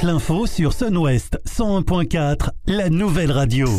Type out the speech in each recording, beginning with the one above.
l'info sur Sun-Ouest 101.4, la nouvelle radio.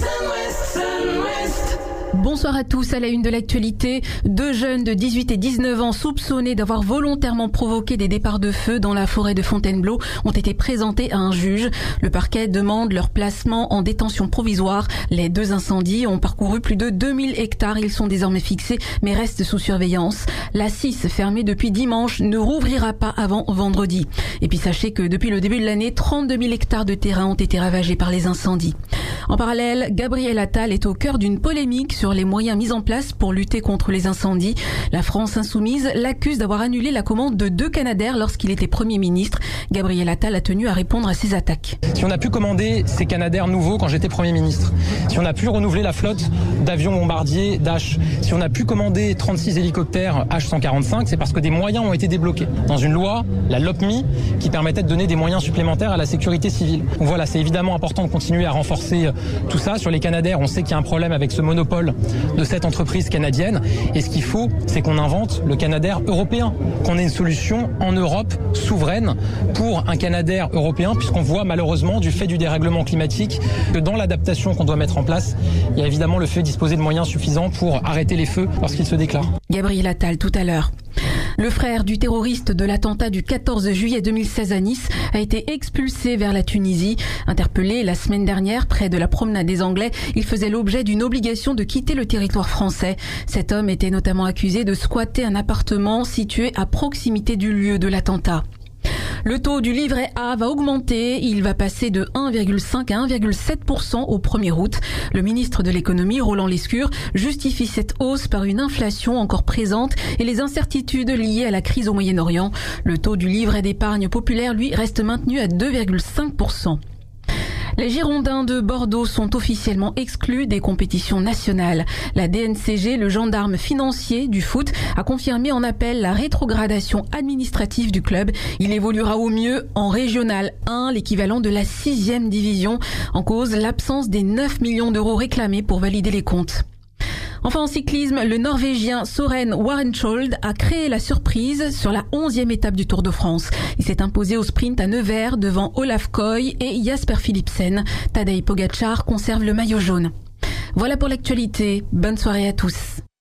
Bonsoir à tous. À la une de l'actualité, 2 jeunes de 18 et 19 ans soupçonnés d'avoir volontairement provoqué des départs de feu dans la forêt de Fontainebleau ont été présentés à un juge. Le parquet demande leur placement en détention provisoire. Les 2 incendies ont parcouru plus de 2000 hectares. Ils sont désormais fixés mais restent sous surveillance. La 6, fermée depuis dimanche, ne rouvrira pas avant vendredi. Et puis sachez que depuis le début de l'année, 32 000 hectares de terrain ont été ravagés par les incendies. En parallèle, Gabriel Attal est au cœur d'une polémique sur les moyens mis en place pour lutter contre les incendies. La France insoumise l'accuse d'avoir annulé la commande de 2 Canadair lorsqu'il était Premier ministre. Gabriel Attal a tenu à répondre à ces attaques. Si on a pu commander ces Canadair nouveaux quand j'étais Premier ministre, si on a pu renouveler la flotte d'avions bombardiers Dash, si on a pu commander 36 hélicoptères H-145, c'est parce que des moyens ont été débloqués dans une loi, la LOPMI, qui permettait de donner des moyens supplémentaires à la sécurité civile. Donc voilà, c'est évidemment important de continuer à renforcer tout ça. Sur les Canadair, on sait qu'il y a un problème avec ce monopole de cette entreprise canadienne. Et ce qu'il faut, c'est qu'on invente le Canadair européen, qu'on ait une solution en Europe souveraine pour un Canadair européen, puisqu'on voit malheureusement, du fait du dérèglement climatique, que dans l'adaptation qu'on doit mettre en place, il y a évidemment le fait de disposer de moyens suffisants pour arrêter les feux lorsqu'ils se déclarent. Gabriel Attal tout à l'heure. Le frère du terroriste de l'attentat du 14 juillet 2016 à Nice a été expulsé vers la Tunisie. Interpellé la semaine dernière près de la promenade des Anglais, il faisait l'objet d'une obligation de quitter le territoire français. Cet homme était notamment accusé de squatter un appartement situé à proximité du lieu de l'attentat. Le taux du livret A va augmenter. Il va passer de 1,5 à 1,7% au 1er août. Le ministre de l'économie, Roland Lescure, justifie cette hausse par une inflation encore présente et les incertitudes liées à la crise au Moyen-Orient. Le taux du livret d'épargne populaire, lui, reste maintenu à 2,5%. Les Girondins de Bordeaux sont officiellement exclus des compétitions nationales. La DNCG, le gendarme financier du foot, a confirmé en appel la rétrogradation administrative du club. Il évoluera au mieux en Régional 1, l'équivalent de la 6e division. En cause, l'absence des 9 millions d'euros réclamés pour valider les comptes. Enfin, en cyclisme, le Norvégien Søren Warentscholdt a créé la surprise sur la 11e étape du Tour de France. Il s'est imposé au sprint à Nevers devant Olaf Koy et Jasper Philipsen. Tadej Pogačar conserve le maillot jaune. Voilà pour l'actualité. Bonne soirée à tous.